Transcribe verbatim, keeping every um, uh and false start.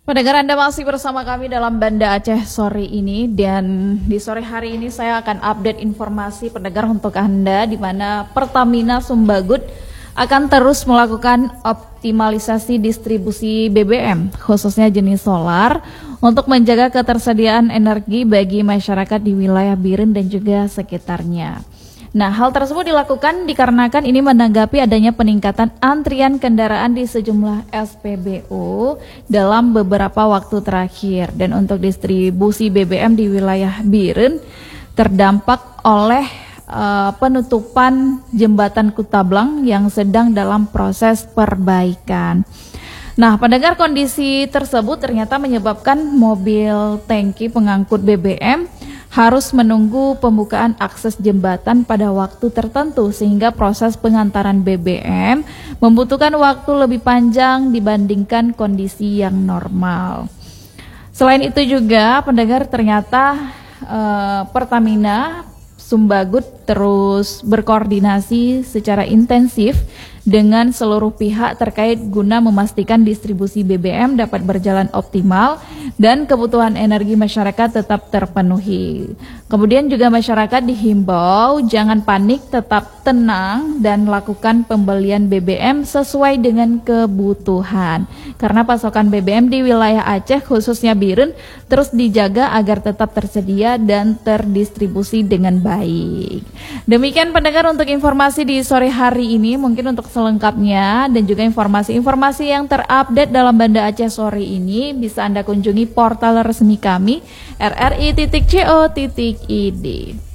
Pendengar, Anda masih bersama kami dalam Banda Aceh sore ini, dan di sore hari ini saya akan update informasi pendengar untuk Anda, di mana Pertamina Sumbagut akan terus melakukan optimalisasi distribusi B B M khususnya jenis solar untuk menjaga ketersediaan energi bagi masyarakat di wilayah Biren dan juga sekitarnya. Nah, hal tersebut dilakukan dikarenakan ini menanggapi adanya peningkatan antrian kendaraan di sejumlah S P B U dalam beberapa waktu terakhir, dan untuk distribusi B B M di wilayah Biren terdampak oleh uh, penutupan jembatan Kutablang yang sedang dalam proses perbaikan. Nah, pendengar, kondisi tersebut ternyata menyebabkan mobil tangki pengangkut B B M harus menunggu pembukaan akses jembatan pada waktu tertentu, sehingga proses pengantaran B B M membutuhkan waktu lebih panjang dibandingkan kondisi yang normal. Selain itu juga, pendengar, ternyata eh, Pertamina Sumbagut terus berkoordinasi secara intensif dengan seluruh pihak terkait guna memastikan distribusi B B M dapat berjalan optimal dan kebutuhan energi masyarakat tetap terpenuhi. Kemudian juga masyarakat dihimbau jangan panik, tetap tenang dan lakukan pembelian B B M sesuai dengan kebutuhan. Karena pasokan B B M di wilayah Aceh khususnya Biren terus dijaga agar tetap tersedia dan terdistribusi dengan baik. Demikian pendengar untuk informasi di sore hari ini. Mungkin untuk selengkapnya dan juga informasi-informasi yang terupdate dalam Banda Aceh sore ini bisa Anda kunjungi portal resmi kami r r i titik co titik i d.